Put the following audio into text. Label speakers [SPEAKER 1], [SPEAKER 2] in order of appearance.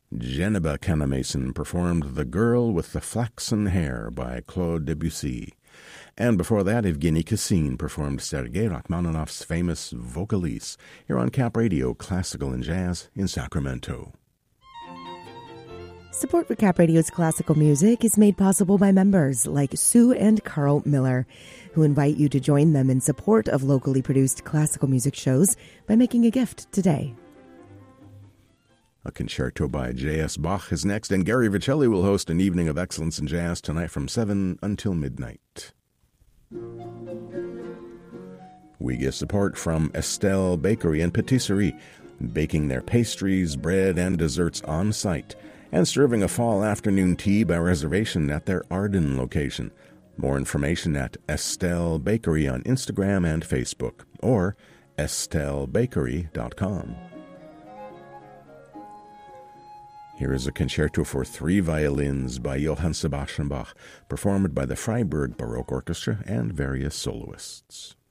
[SPEAKER 1] Genevieve Cannamason performed The Girl with the Flaxen Hair by Claude Debussy. And before that, Evgeny Kissin performed Sergei Rachmaninoff's famous Vocalise here on Cap Radio, Classical and Jazz in Sacramento.
[SPEAKER 2] Support for Cap Radio's classical music is made possible by members like Sue and Carl Miller, who invite you to join them in support of locally produced classical music shows by making a gift today.
[SPEAKER 1] A concerto by J.S. Bach is next, and Gary Vicelli will host an evening of excellence in jazz tonight from 7 until midnight. We get support from Estelle Bakery and Patisserie, baking their pastries, bread, and desserts on site, and serving a fall afternoon tea by reservation at their Arden location. More information at Estelle Bakery on Instagram and Facebook, or estellebakery.com. Here is a concerto for 3 violins by Johann Sebastian Bach, performed by the Freiburg Baroque Orchestra and various soloists.